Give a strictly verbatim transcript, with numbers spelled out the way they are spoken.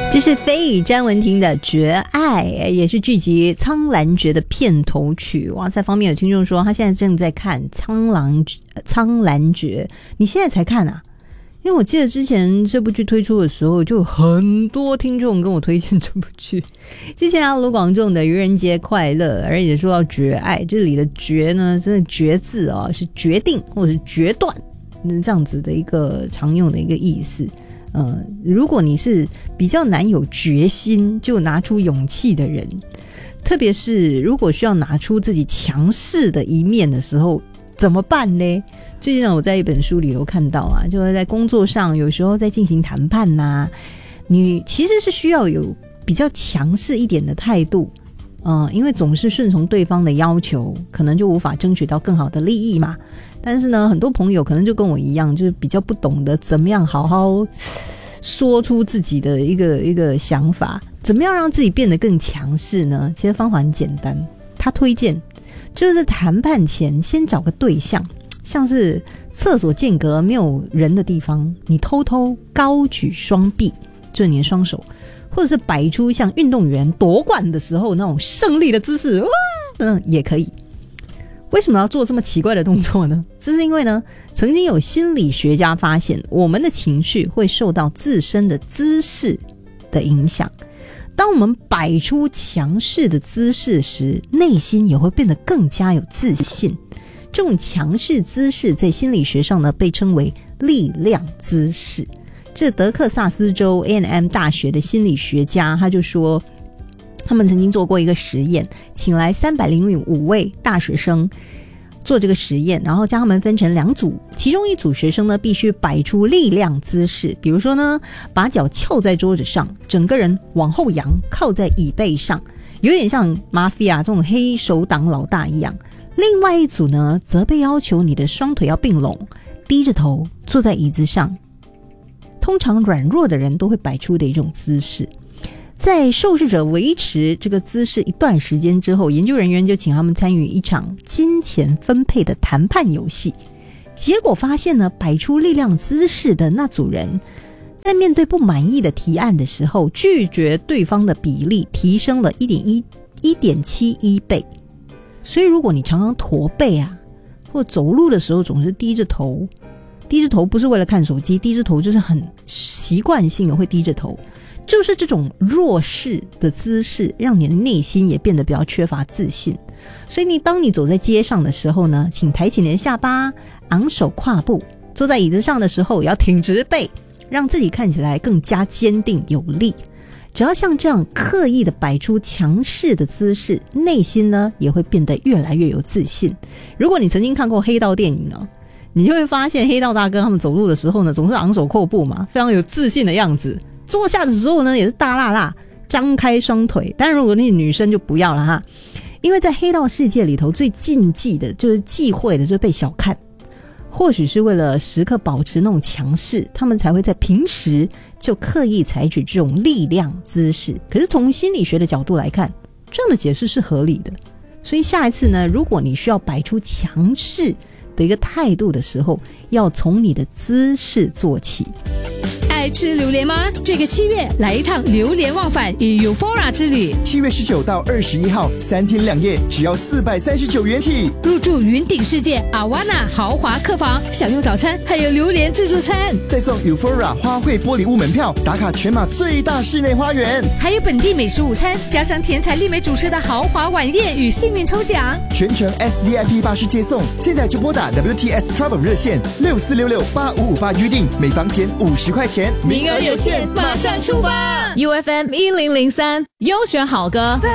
这是非遗詹文婷的《绝爱》，也是剧集《苍兰诀》的片头曲。哇塞，方面有听众说他现在正在看《苍兰苍兰诀》，你现在才看啊？因为我记得之前这部剧推出的时候，就有很多听众跟我推荐这部剧。之前啊，卢广仲的《愚人节快乐》，而且说到《绝爱》，这里的“绝”呢，真的“绝”字啊、哦，是决定或者是决断这样子的一个常用的一个意思。呃，如果你是比较难有决心就拿出勇气的人，特别是如果需要拿出自己强势的一面的时候，怎么办呢？最近呢，我在一本书里头看到啊，就是在工作上有时候在进行谈判呐、啊，你其实是需要有比较强势一点的态度，呃，因为总是顺从对方的要求，可能就无法争取到更好的利益嘛。但是呢，很多朋友可能就跟我一样，就是比较不懂得怎么样好好说出自己的一个一个想法，怎么样让自己变得更强势呢？其实方法很简单，他推荐就是谈判前先找个对象，像是厕所间隔没有人的地方，你偷偷高举双臂，就是你的双手，或者是摆出像运动员夺冠的时候那种胜利的姿势，哇，嗯，也可以。为什么要做这么奇怪的动作呢？这是因为呢，曾经有心理学家发现，我们的情绪会受到自身的姿势的影响。当我们摆出强势的姿势时，内心也会变得更加有自信。这种强势姿势在心理学上呢，被称为力量姿势。这德克萨斯州 A and M 大学的心理学家他就说，他们曾经做过一个实验，请来三百零五位大学生做这个实验，然后将他们分成两组，其中一组学生呢必须摆出力量姿势，比如说呢把脚翘在桌子上，整个人往后仰，靠在椅背上，有点像 mafia 这种黑手党老大一样。另外一组呢则被要求你的双腿要并拢，低着头坐在椅子上，通常软弱的人都会摆出的一种姿势。在受试者维持这个姿势一段时间之后，研究人员就请他们参与一场金钱分配的谈判游戏。结果发现呢，摆出力量姿势的那组人，在面对不满意的提案的时候，拒绝对方的比例提升了 一点七一 倍。所以如果你常常驼背啊，或走路的时候总是低着头，低着头不是为了看手机，低着头就是很习惯性的会低着头，就是这种弱势的姿势让你的内心也变得比较缺乏自信。所以你当你走在街上的时候呢，请抬起你的下巴，昂首跨步，坐在椅子上的时候也要挺直背，让自己看起来更加坚定有力。只要像这样刻意的摆出强势的姿势，内心呢也会变得越来越有自信。如果你曾经看过黑道电影呢，你就会发现黑道大哥他们走路的时候呢，总是昂首阔步嘛，非常有自信的样子。坐下的时候呢，也是大辣辣张开双腿。当然如果你是女生就不要了哈，因为在黑道世界里头最禁忌的就是忌讳的就是被小看。或许是为了时刻保持那种强势，他们才会在平时就刻意采取这种力量姿势。可是从心理学的角度来看，这样的解释是合理的。所以下一次呢，如果你需要摆出强势的一个态度的时候，要从你的姿势做起。 爱吃榴莲吗？这个七月来一趟榴莲忘返与 Euphoria 之旅。 七月十九到二十一号，三天两夜，只要四百三十九元起。 入住云顶世界阿瓦纳豪华客房，享用早餐，还有榴莲自助餐， 再送 Euphoria 花卉玻璃屋门票，打卡全马最大室内花园， 还有本地美食午餐，加上甜彩丽美主持的豪华晚宴与幸运抽奖， 全程 S V I P 巴士接送。现在就拨打 W T S Travel 热线六四六六八五五八预定，每房减五十块钱。 名额有限，马上出发 ！U F M 一零零三优选好歌。